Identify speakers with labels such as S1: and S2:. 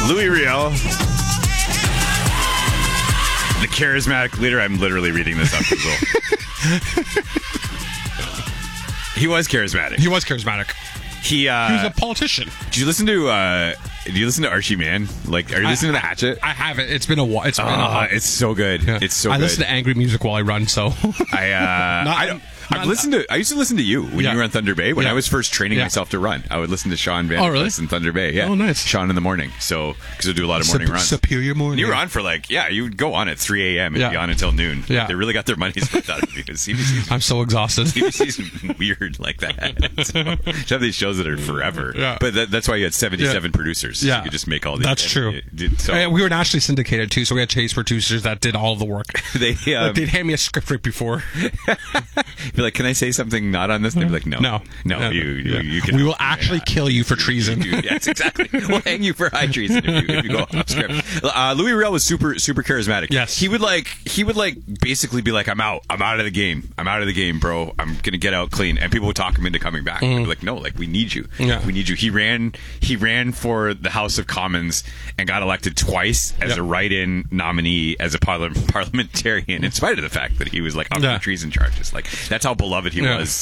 S1: Louis Riel, the charismatic leader. I'm literally reading this up, Google. He was charismatic.
S2: He was charismatic.
S1: He
S2: was a politician.
S1: Do you listen to Archie Mann? Like, are you listening to The Hatchet?
S2: I haven't. It's been a while.
S1: It's so good.
S2: Yeah.
S1: It's so
S2: I
S1: good.
S2: listen to angry music while I run, so
S1: I used to listen to you when you were on Thunder Bay. When I was first training myself to run, I would listen to Sean Van in Thunder Bay. Yeah.
S2: Oh, nice.
S1: Sean in the morning. So, because I do a lot of morning runs.
S2: Superior morning.
S1: And you were on for you would go on at 3 a.m. and be on until noon.
S2: Yeah.
S1: They really got their money's worth out of you because CBC's
S2: I'm so exhausted.
S1: CBC's weird like that. So, you have these shows that are forever.
S2: Yeah.
S1: But that's why you had 77 producers.
S2: Yeah.
S1: So you could just make all these.
S2: That's true.
S1: So,
S2: we were nationally syndicated too, so we had chase producers that did all of the work.
S1: they'd
S2: hand me a script right before.
S1: Be like, can I say something not on this? They'd be like, no. You can.
S2: We will actually kill you for treason.
S1: Yes, exactly. We'll hang you for high treason if you go off script. Louis Riel was super charismatic.
S2: Yes.
S1: He would basically be like, I'm out of the game, bro. I'm gonna get out clean. And people would talk him into coming back. He'd be like, no, we need you.
S2: Yeah.
S1: We need you. He ran for the House of Commons and got elected twice as a write-in nominee as a parliamentarian, in spite of the fact that he was up for treason charges. That's how beloved he was